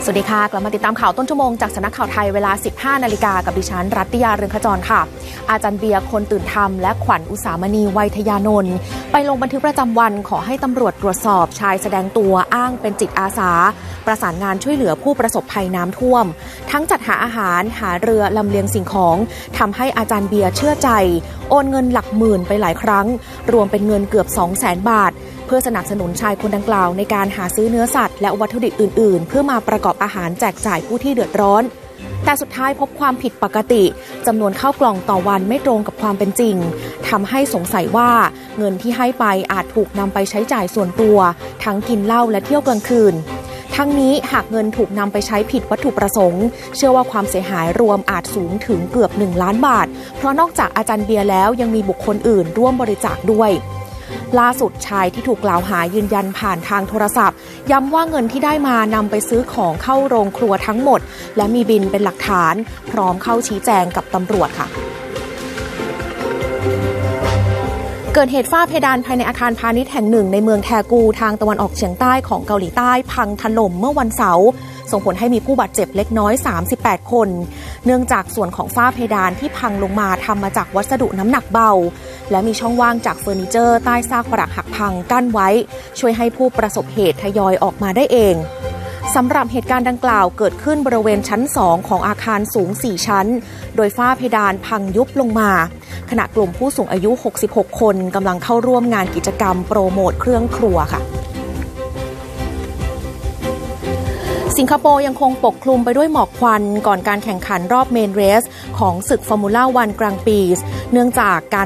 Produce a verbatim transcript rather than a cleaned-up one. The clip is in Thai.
สวัสดีค่ะกลับมาติดตามข่าวต้นชั่วโมงจากสำนักข่าวไทยเวลา สิบห้านาฬิกากับดิฉันรัตติยาเรืองขจรค่ะอาจารย์เบียร์คนตื่นธรรมและขวัญอุสามณีไวยทยานนท์ไปลงบันทึกประจำวันขอให้ตำรวจตรวจสอบชายแสดงตัวอ้างเป็นจิตอาสาประสานงานช่วยเหลือผู้ประสบภัยน้ำท่วมทั้งจัดหาอาหารหาเรือลำเลียงสิ่งของทำให้อาจารย์เบียร์เชื่อใจโอนเงินหลักหมื่นไปหลายครั้งรวมเป็นเงินเกือบ สองแสน บาทเพื่อสนับสนุนชายคนดังกล่าวในการหาซื้อเนื้อสัตว์และวัตถุดิบอื่นๆเพื่อมาประกอบอาหารแจกจ่ายผู้ที่เดือดร้อนแต่สุดท้ายพบความผิดปกติจำนวนข้าวกล่องต่อวันไม่ตรงกับความเป็นจริงทำให้สงสัยว่าเงินที่ให้ไปอาจถูกนำไปใช้จ่ายส่วนตัวทั้งกินเหล้าและเที่ยวกลางคืนทั้งนี้หากเงินถูกนำไปใช้ผิดวัตถุประสงค์เชื่อว่าความเสียหายรวมอาจสูงถึงเกือบหนึ่งล้านบาทเพราะนอกจากอาจารย์เบียร์แล้วยังมีบุคคลอื่นร่วมบริจาคด้วยล่าสุดชายที่ถูกกล่าวหายืนยันผ่านทางโทรศัพท์ย้ำว่าเงินที่ได้มานำไปซื้อของเข้าโรงครัวทั้งหมดและมีบิลเป็นหลักฐานพร้อมเข้าชี้แจงกับตำรวจค่ะเกิดเหตุฝ้าเพดานภายในอาคารพาณิชย์แห่งหนึ่งในเมืองแทกูทางตะวันออกเฉียงใต้ของเกาหลีใต้พังถล่มเมื่อวันเสาร์ส่งผลให้มีผู้บาดเจ็บเล็กน้อยสามสิบแปดคนเนื่องจากส่วนของฝ้าเพดานที่พังลงมาทำมาจากวัสดุน้ำหนักเบาและมีช่องว่างจากเฟอร์นิเจอร์ใต้ซากปรักหักพังกั้นไว้ช่วยให้ผู้ประสบเหตุทยอยออกมาได้เองสำหรับเหตุการณ์ดังกล่าวเกิดขึ้นบริเวณชั้นสองของอาคารสูงสี่ชั้นโดยฝ้าเพดานพังยุบลงมาขณะกลุ่มผู้สูงอายุหกสิบหกคนกำลังเข้าร่วมงานกิจกรรมโปรโมทเครื่องครัวค่ะสิงคโปร์ยังคงปกคลุมไปด้วยหมอกควันก่อนการแข่งขันรอบเมนเรสของศึกฟอร์มูล่าวันกลางปีเนื่องจากการ